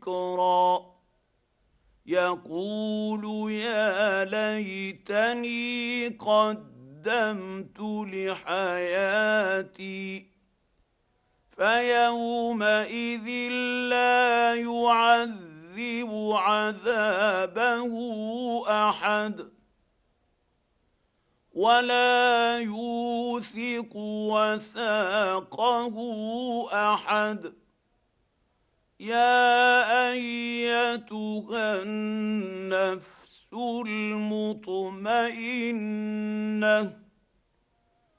ذكرا يقول يا ليتني قدمت لحياتي فيومئذ لا يعذب عذابه احد ولا يوثق وثاقه احد يا ايتها النفس المطمئنه